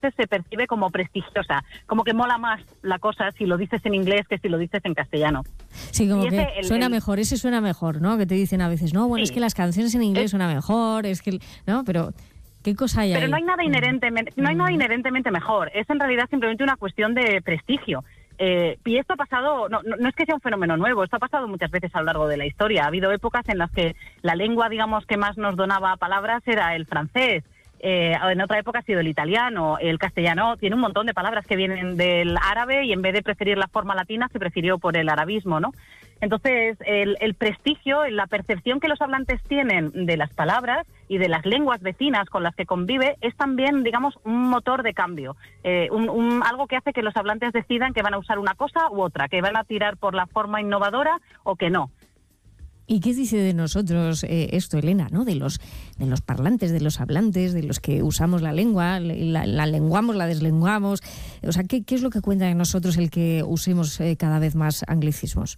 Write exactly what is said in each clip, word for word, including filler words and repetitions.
se percibe como prestigiosa, como que mola más la cosa si lo dices en inglés que si lo dices en castellano. Sí, como Y que ese, el, suena el... mejor, ese suena mejor, ¿no? Que te dicen a veces, no, bueno, Sí. es que las canciones en inglés es... suenan mejor, es que, ¿no? Pero, ¿qué cosa hay Pero ahí? no hay nada inherentemente, no hay nada inherentemente mejor, es en realidad simplemente una cuestión de prestigio. Eh, y esto ha pasado, no, no, no es que sea un fenómeno nuevo, esto ha pasado muchas veces a lo largo de la historia. Ha habido épocas en las que la lengua, digamos, que más nos donaba palabras era el francés, eh, en otra época ha sido el italiano, el castellano tiene un montón de palabras que vienen del árabe y en vez de preferir la forma latina se prefirió por el arabismo, ¿no? Entonces, el, el prestigio, la percepción que los hablantes tienen de las palabras y de las lenguas vecinas con las que convive es también, digamos, un motor de cambio, eh, un, un, algo que hace que los hablantes decidan que van a usar una cosa u otra, que van a tirar por la forma innovadora o que no. ¿Y qué dice de nosotros eh, esto, Elena, ¿no? De los, de los parlantes, de los hablantes, de los que usamos la lengua, la, la lenguamos, la deslenguamos? O sea, ¿qué, qué es lo que cuenta de nosotros el que usemos eh, cada vez más anglicismos?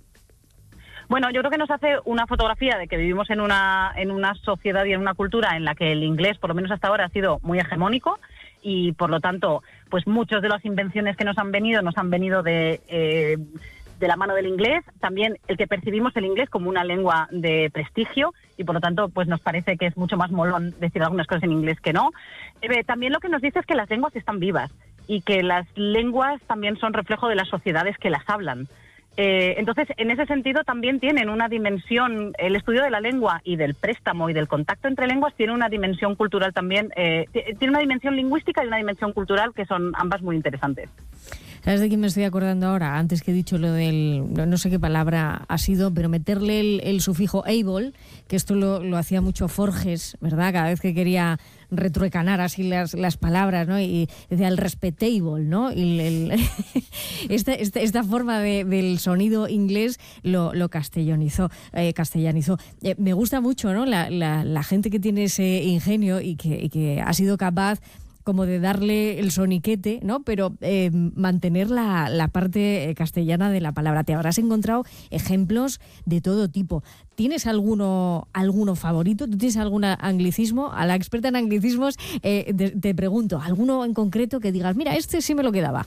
Bueno, yo creo que nos hace una fotografía de que vivimos en una, en una sociedad y en una cultura en la que el inglés, por lo menos hasta ahora, ha sido muy hegemónico y, por lo tanto, pues muchas de las invenciones que nos han venido, nos han venido de... Eh, de la mano del inglés, también el que percibimos el inglés como una lengua de prestigio y por lo tanto pues nos parece que es mucho más molón decir algunas cosas en inglés que no. Eh, también lo que nos dice es que las lenguas están vivas y que las lenguas también son reflejo de las sociedades que las hablan. Eh, entonces, en ese sentido también tienen una dimensión, el estudio de la lengua y del préstamo y del contacto entre lenguas tiene una dimensión cultural también, eh, tiene una dimensión lingüística y una dimensión cultural que son ambas muy interesantes. ¿Sabes de quién me estoy acordando ahora? Antes que he dicho lo del, no, no sé qué palabra ha sido, pero meterle el, el sufijo able, que esto lo, lo hacía mucho Forges, ¿verdad? Cada vez que quería retruecanar así las, las palabras, ¿no? Y decía el respetable, ¿no? Y el, el esta, esta, esta forma de, del sonido inglés lo, lo castellanizó. Eh, castellanizó. Eh, me gusta mucho, ¿no? La, la, la gente que tiene ese ingenio y que, y que ha sido capaz como de darle el soniquete, ¿no? Pero eh, mantener la, la parte castellana de la palabra. Te habrás encontrado ejemplos de todo tipo. ¿Tienes alguno alguno favorito? ¿Tú tienes algún anglicismo? A la experta en anglicismos eh, te, te pregunto, ¿alguno en concreto que digas, mira, este sí me lo quedaba?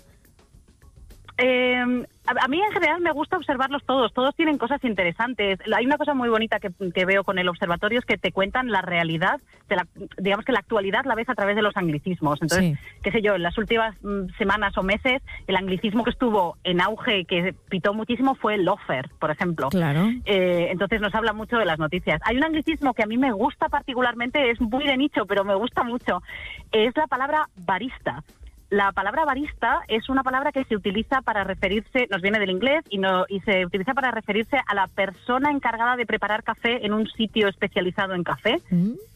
Eh, a, a mí en general me gusta observarlos todos, todos tienen cosas interesantes. Hay una cosa muy bonita que, que veo con el observatorio, es que te cuentan la realidad, de la, digamos que la actualidad la ves a través de los anglicismos. Entonces, sí. qué sé yo, en las últimas mm, semanas o meses, el anglicismo que estuvo en auge y que pitó muchísimo fue el loafer, por ejemplo. Claro. Eh, entonces nos habla mucho de las noticias. Hay un anglicismo que a mí me gusta particularmente, es muy de nicho, pero me gusta mucho, es la palabra barista. La palabra barista es una palabra que se utiliza para referirse, nos viene del inglés, y, no, y se utiliza para referirse a la persona encargada de preparar café en un sitio especializado en café. Mm.